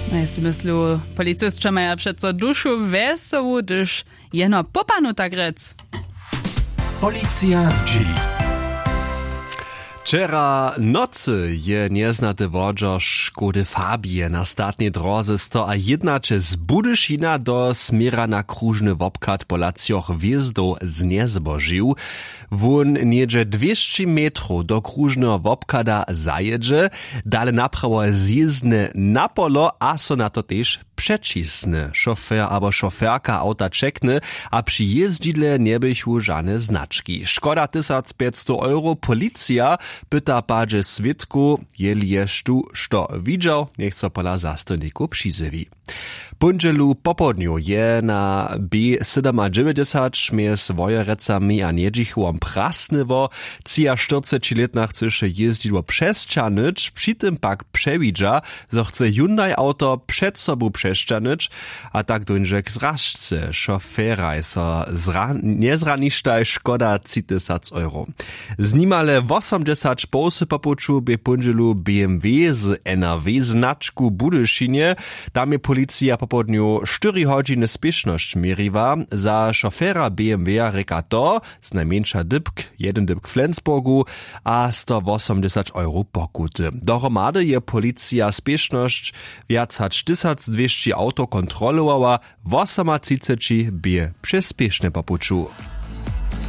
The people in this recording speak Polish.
Ja si myslu, policistča maja přeco dušu wesołu, gdyż jeno popanu tak rec. Policja z Gili. Wczera nocy je nieznany wodzior Škody Fabie na statnej drodze 101 z Budyšina do smiera na krużny wobkat pola 3 wjezdów zniezbożył. Won niedzie 200 metrów do krużnego wobkada zajedzie, dale naprawo zjezdne na polo, a so na to też przecisny. Szofer albo szoferka auta czekny, a przy jeździdle nie bychu żadne znaczki. Szkoda 1500 euro, policja pyta padzie świadku, jeli jesztu, što widział, niech co pola zastojniku przyzywi. Pundzielu popodniu je na B97 mnie swoje recami a niedzichłom prasnywo, 43-letna chce jeździło przez Czanyć, przy tym pak przewidza, że chce Hyundai auto przed sobą przeszczanyć, a tak dońżek zrażce, szofera so niezranisztaj szkoda 3000 euro. Z nimale 80 połsy popuczu by pundzielu BMW z NRW znaczku Budyšinie, tam je policja popodniu 4 godziny spieszność meriwa, za szofera BMW reka to, z najmniejsza dybk, 1 dybk w Flensburgu, a 180 euro pokuty. Dohromady je policja spieszność wiac hać 1200 auto kontrolowała, 38 by przyspieszne popuczu.